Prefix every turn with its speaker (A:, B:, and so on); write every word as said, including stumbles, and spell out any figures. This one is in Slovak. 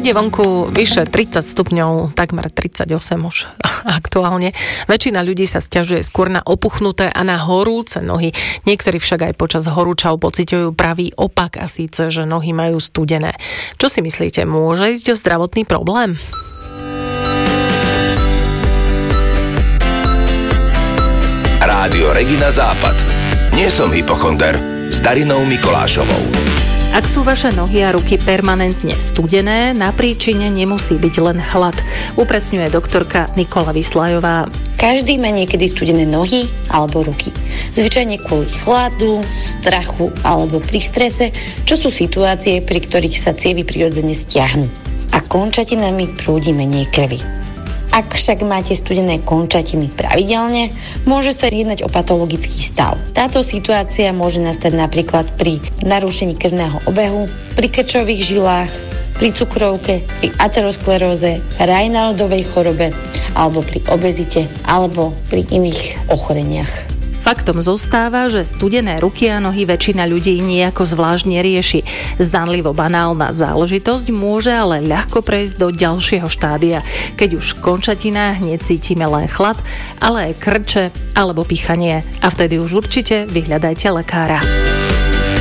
A: Keď je vonku vyše tridsať stupňov, takmer tridsaťosem už aktuálne, väčšina ľudí sa sťažuje skôr na opuchnuté a na horúce nohy. Niektorí však aj počas horúčav pociťujú pravý opak, a síce, že nohy majú studené. Čo si myslíte, môže ísť o zdravotný problém?
B: Rádio Regina Západ. Nie som hypochonder. S Darinou Mikolášovou.
A: Ak sú vaše nohy a ruky permanentne studené, na príčine nemusí byť len chlad, upresňuje doktorka Nikola Vyslajová.
C: Každý má niekedy studené nohy alebo ruky. Zvyčajne kvôli chladu, strachu alebo pri strese, čo sú situácie, pri ktorých sa cievy prirodzene stiahnu a končatinami prúdi menej krvi. Ak však máte studené končatiny pravidelne, môže sa jednať o patologický stav. Táto situácia môže nastať napríklad pri narušení krvného obehu, pri krčových žilách, pri cukrovke, pri ateroskleróze, Raynaudovej chorobe, alebo pri obezite, alebo pri iných ochoreniach.
A: Faktom zostáva, že studené ruky a nohy väčšina ľudí nejako zvlášť nerieši. Zdanlivo banálna záležitosť môže ale ľahko prejsť do ďalšieho štádia, keď už v končatinách necítime len chlad, ale aj krče alebo pichanie. A vtedy už určite vyhľadajte lekára.